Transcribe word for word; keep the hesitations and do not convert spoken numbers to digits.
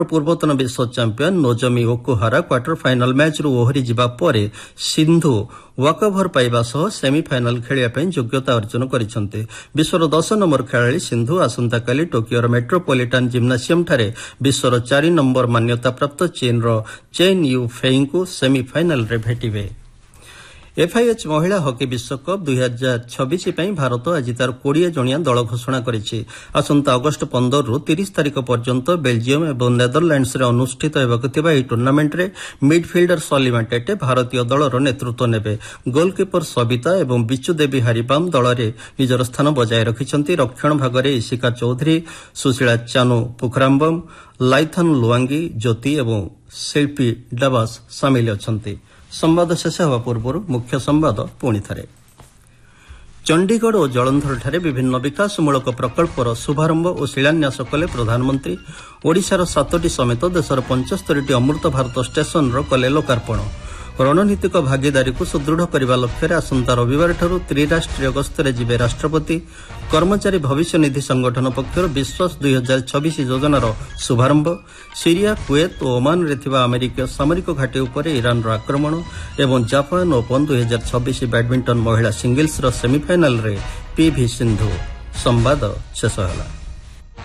ପୂର୍ବତନ ବିଶ୍ୱ champion Nozomi ଓକୁହାରା quarter final ମ୍ୟାଚ୍ରୁ ଓହରି ଯିବା ପରେ ସିନ୍ଧୁ ୱାକଓଭର ପାଇବା ସହ ସେମିଫାଇନାଲ ଖେଳିବା ପାଇଁ ଯୋଗ୍ୟତା ଅର୍ଜନ କରିଛନ୍ତି। ବିଶ୍ୱର ଦଶ ନମ୍ବର ଖେଳାଳି ସିନ୍ଧୁ ଆସନ୍ତାକାଲି ଟୋକିଓର ମେଟ୍ରୋପଲିଟାନ ଜିମ୍ନାସିୟମଠାରେ ବିଶ୍ୱର ଚାରି ନମ୍ବର ମାନ୍ୟତାପ୍ରାପ୍ତ ଚୀନର ଚେନ୍ ୟୁ ଫେଇଙ୍କୁ ସେମିଫାଇନାଲରେ ଭେଟିବେ। ଏଫ୍ଆଇଏଚ୍ ମହିଳା ହକି ବିଶ୍ୱକପ୍ ଦୁଇ ହଜାର ଛବିଶ ପାଇଁ ଭାରତ ଆଜି ତାର କୋଡ଼ିଏ ଜଣିଆ ଦଳ ଘୋଷଣା କରିଛି। ଆସନ୍ତା ଅଗଷ୍ଟ ପନ୍ଦରରୁ ତିରିଶ ତାରିଖ ପର୍ଯ୍ୟନ୍ତ ବେଲ୍ଜିୟମ୍ ଏବଂ ନେଦରଲ୍ୟାଣ୍ଡସରେ ଅନୁଷ୍ଠିତ ହେବାକୁ ଥିବା ଏହି ଟୁର୍ଣ୍ଣାମେଣ୍ଟରେ ମିଡ୍ଫିଲ୍ଡର ସଲିମା ଟେଟେ ଭାରତୀୟ ଦଳର ନେତୃତ୍ୱ ନେବେ। ଗୋଲକିପର ସବିତା ଏବଂ ବିଚୁ ଦେବୀ ହାରିବାମ୍ ଦଳରେ ନିଜର ସ୍ଥାନ ବଜାୟ ରଖିଛନ୍ତି। ରକ୍ଷଣ ଭାଗରେ ଇସିକା ଚୌଧୁରୀ, ସୁଶୀଳା ଚାନୁ ପୁଖରାମ୍ବମ୍, ଲାଇଥନ ଲୁଆଙ୍ଗି, ଜ୍ୟୋତି ଏବଂ ଶିଳ୍ପୀ ଡାବାସ ସାମିଲ ଅଛନ୍ତି। ସମ୍ବାଦ ଶେଷ ହେବା ପୂର୍ବରୁ ମୁଖ୍ୟ ସମ୍ବାଦ ପୁଣିଥରେ। ଚଣ୍ଡିଗଡ଼ ଓ ଜଳନ୍ଧରଠାରେ ବିଭିନ୍ନ ବିକାଶମୂଳକ ପ୍ରକଳ୍ପର ଶୁଭାରମ୍ଭ ଓ ଶିଳାନ୍ୟାସ କଲେ ପ୍ରଧାନମନ୍ତ୍ରୀ। ଓଡ଼ିଶାର ସାତଟି ସମେତ ଦେଶର ପଞ୍ଚସ୍ତରୀଟି ଅମୃତ ଭାରତ ଷ୍ଟେସନର କଲେ ଲୋକାର୍ପଣ। ରଣନୀତିକ ଭାଗିଦାରୀକୁ ସୁଦୃଢ଼ କରିବା ଲକ୍ଷ୍ୟରେ ଆସନ୍ତା ରବିବାରଠାରୁ ତ୍ରିରାଷ୍ଟ୍ରୀୟ ଗସ୍ତରେ ଯିବେ ରାଷ୍ଟ୍ରପତି। କର୍ମଚାରୀ ଭବିଷ୍ୟନିଧି ସଂଗଠନ ପକ୍ଷରୁ ବିଶ୍ୱାସ ଦୁଇ ହଜାର ଛବିଶ ଯୋଜନାର ଶୁଭାରମ୍ଭ। ସିରିଆ, କୁଏତ ଓ ଓମାନରେ ଥିବା ଆମେରିକୀୟ ସାମରିକ ଘାଟି ଉପରେ ଇରାନର ଆକ୍ରମଣ ଏବଂ ଜାପାନ ଓପନ୍ ଦୁଇ ହଜାର ଛବିଶ ବ୍ୟାଡମିଣ୍ଟନ ମହିଳା ସିଙ୍ଗଲ୍ସର ସେମିଫାଇନାଲରେ ପିଭି ସିନ୍ଧୁ। ସମ୍ବାଦ ଶେଷ ହେଲା।